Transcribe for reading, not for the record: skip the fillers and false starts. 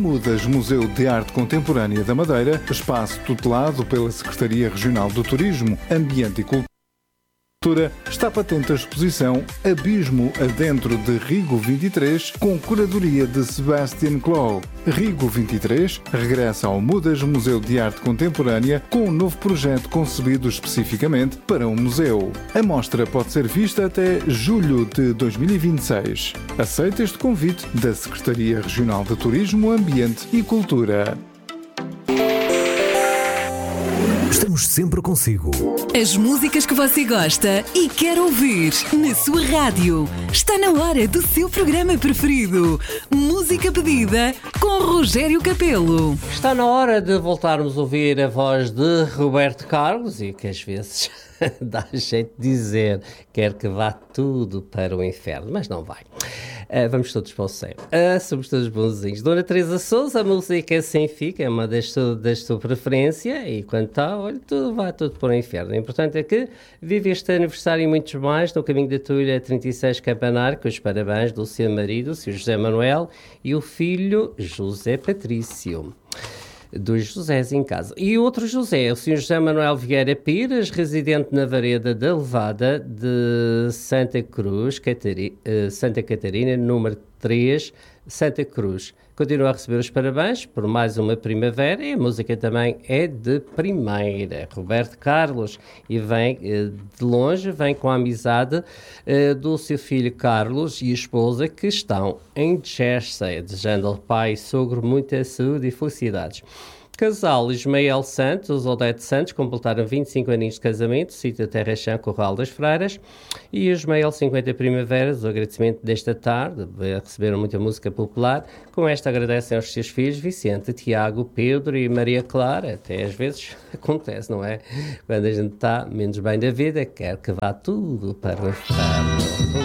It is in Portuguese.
Mudas Museu de Arte Contemporânea da Madeira, espaço tutelado pela Secretaria Regional do Turismo, Ambiente e Cultura, está patente a exposição Abismo Adentro de Rigo 23, com curadoria de Sebastian Clow. Rigo 23 regressa ao Mudas Museu de Arte Contemporânea com um novo projeto concebido especificamente para um museu. A mostra pode ser vista até julho de 2026. Aceita este convite da Secretaria Regional de Turismo, Ambiente e Cultura. Estamos sempre consigo. As músicas que você gosta e quer ouvir na sua rádio. Está na hora do seu programa preferido. Música pedida com Rogério Capelo. Está na hora de voltarmos a ouvir a voz de Roberto Carlos e que às vezes dá jeito de dizer, quer que vá tudo para o inferno, mas não vai. Vamos todos para o céu. Somos todos bonzinhos. Dona Teresa Sousa, a música sem fica, é uma das sua preferência, e quando está, olha, tudo vai tudo para o inferno. O importante é que vive este aniversário e muitos mais no caminho da Tulha 36 Campanar, com os parabéns do seu marido, o Sr. José Manuel, e o filho José Patrício. Dos Josés em casa. E outro José, o Sr. José Manuel Vieira Pires, residente na Vareda da Levada de Santa Cruz, Santa Catarina, número 3, Santa Cruz. Continua a receber os parabéns por mais uma primavera e a música também é de primeira. Roberto Carlos, e vem de longe, vem com a amizade do seu filho Carlos e a esposa, que estão em Jersey, desejando ao pai e sogro muita saúde e felicidades. Casal Ismael Santos, Odete Santos, completaram 25 aninhos de casamento, sítio Terra Chã, Corral das Freiras, e Ismael 50 primaveras, o agradecimento desta tarde, receberam muita música popular. Com esta agradecem aos seus filhos Vicente, Tiago, Pedro e Maria Clara. Até às vezes acontece, não é? Quando a gente está menos bem da vida, quer que vá tudo para o inferno.